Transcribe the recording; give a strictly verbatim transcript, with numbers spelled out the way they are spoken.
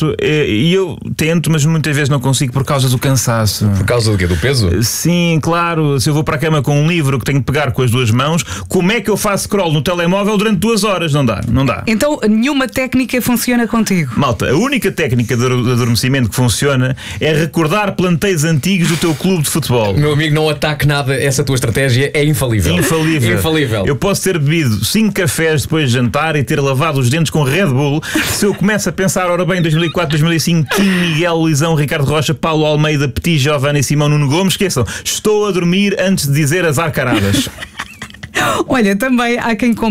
faço, e eu tento, mas muitas vezes não consigo por causa do cansaço. Por causa do quê? Do peso? Sim, claro. Se eu vou para a cama com um livro que tenho que pegar com as duas mãos, como é que eu faço scroll no telemóvel durante duas horas? Não dá, não dá. Então nenhuma técnica funciona contigo? Malta, a única técnica de adormecimento que funciona é recordar planteios antigos do teu clube de futebol. Meu amigo, não ataque nada, essa tua estratégia é infalível. Infalível. Infalível. Eu posso ter bebido cinco cafés depois de jantar e ter lavado os dentes com Red Bull. Se eu começo a pensar, ora bem, dois mil e quatro, dois mil e cinco, Kim, Miguel, Luizão, Ricardo Rocha, Paulo Almeida, Petit, Giovanni, Simão, Nuno Gomes, esqueçam, estou a dormir antes de dizer as arcaradas. Olha, também há quem